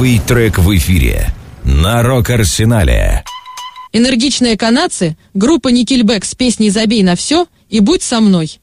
Первый трек в эфире на Рок-Арсенале. Энергичные канадцы, группа Nickelback с песней «Забей на все» и «Будь со мной».